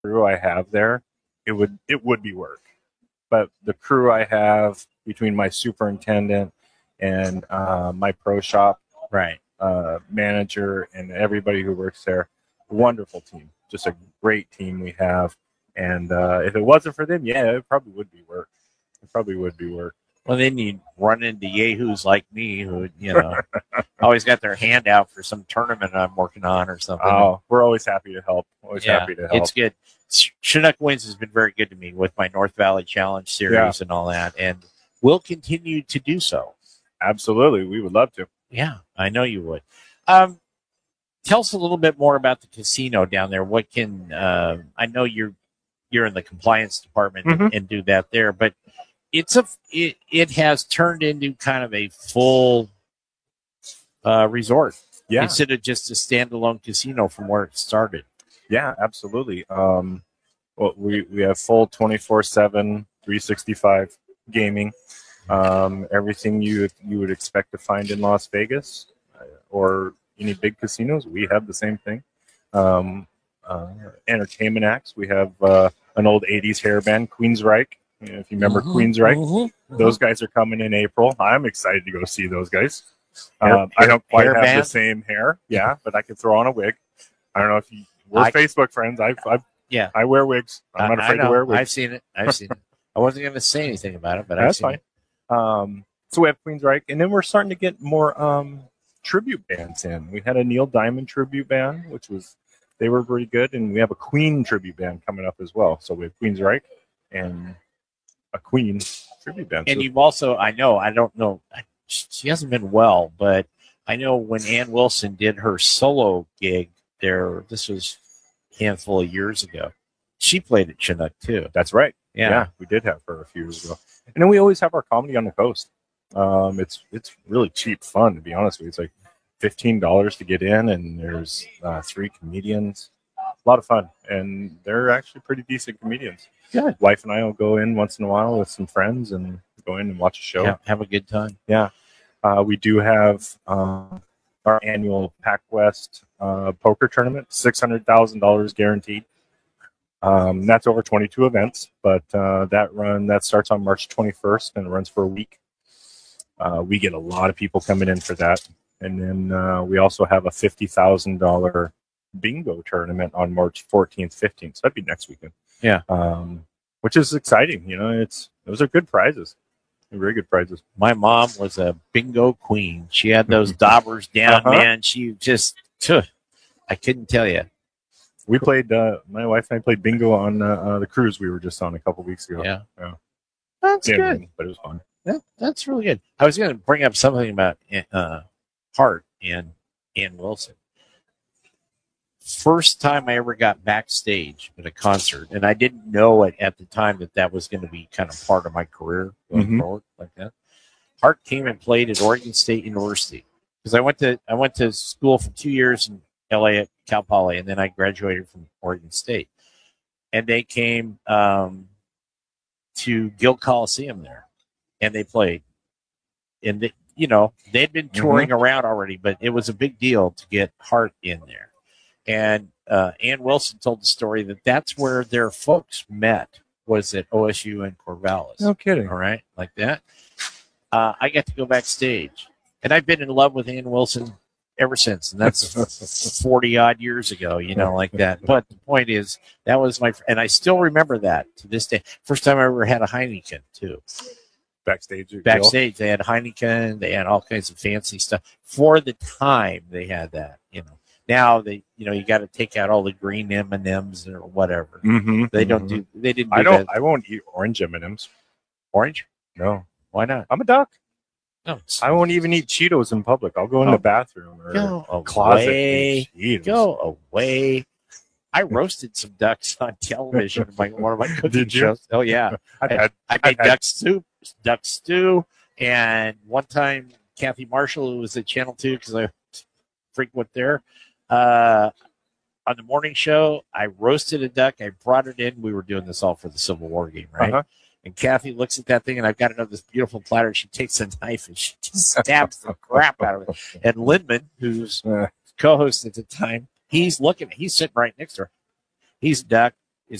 crew I have there, it would be work. But the crew I have between my superintendent and my pro shop Right. manager and everybody who works there, wonderful team. Just a great team we have. And if it wasn't for them, yeah, it probably would be work. It probably would be work. Well, then you run into yahoos like me who, always got their hand out for some tournament I'm working on or something. Oh, we're always happy to help. Always happy to help. It's good. Chinook Wins has been very good to me with my North Valley Challenge series and all that, and we'll continue to do so. Absolutely. We would love to. Yeah, I know you would. Tell us a little bit more about the casino down there. What can I know you're in the compliance department and do that there, but it has turned into kind of a full resort instead of just a standalone casino from where it started. Yeah, absolutely. Well, we have full 24/7, 365 gaming. Everything you would expect to find in Las Vegas or any big casinos, we have the same thing. Entertainment acts, we have an old 80s hair band, Queensryche. If you remember Queensryche, those guys are coming in April. I'm excited to go see those guys. I don't quite have the same hair, but I could throw on a wig. I don't know if we're Facebook friends. I wear wigs. I'm not afraid to wear wigs. I've seen it. I wasn't going to say anything about it, but that's fine. So we have Queensryche, and then we're starting to get more tribute bands in. We had a Neil Diamond tribute band, they were pretty good, and we have a Queen tribute band coming up as well. So we have Queensryche and a Queen tribute band. And you've also, I don't know, she hasn't been well, but I know when Ann Wilson did her solo gig there, this was a handful of years ago, she played at Chinook too. That's right. Yeah, we did have her a few years ago. And then we always have our Comedy on the Coast. It's really cheap fun, to be honest with you. It's like $15 to get in, and there's 3 comedians. A lot of fun, and they're actually pretty decent comedians. Good. Wife and I will go in once in a while with some friends and go in and watch a show. Yeah, have a good time. Yeah. We do have our annual PacWest poker tournament, $600,000 guaranteed. That's over 22 events, but that starts on March 21st and it runs for a week. We get a lot of people coming in for that. And then we also have a $50,000 bingo tournament on March 14th, 15th. So that'd be next weekend. Yeah. Which is exciting. Those are good prizes. Very good prizes. My mom was a bingo queen. She had those daubers down, man. She just, I couldn't tell you. We played, my wife and I played bingo on the cruise we were just on a couple weeks ago. Yeah. That's good. But it was fun. That's really good. I was going to bring up something about Hart and Ann Wilson. First time I ever got backstage at a concert, and I didn't know it at the time that was going to be kind of part of my career going forward like that. Hart came and played at Oregon State University because I went to school for 2 years in LA at Cal Poly, and then I graduated from Oregon State. And they came to Guild Coliseum there, and they played. And they'd been touring around already, but it was a big deal to get Hart in there. And Ann Wilson told the story that's where their folks met, was at OSU and Corvallis. No kidding. All right, like that. I got to go backstage, and I've been in love with Ann Wilson ever since, and that's 40-odd years ago, like that. But the point is, that was and I still remember that to this day. First time I ever had a Heineken, too. Backstage, they had Heineken, they had all kinds of fancy stuff. For the time, they had that, Now you got to take out all the green M&Ms or whatever. They don't do. They didn't. I won't eat orange M&Ms. Orange? No. Why not? I'm a duck. No. I won't even eat Cheetos in public. I'll go in the bathroom or closet. Go away. I roasted some ducks on television in one of my cooking shows. Oh yeah, I made duck stew, and one time Kathy Marshall, who was at Channel 2 because I frequent there, on the morning show, I roasted a duck. I brought it in. We were doing this all for the Civil War game, right? And Kathy looks at that thing, and I've got another this beautiful platter. She takes a knife and she just stabs the crap out of it. And Lindman, who's co-host at the time, he's sitting right next to her. He's duck.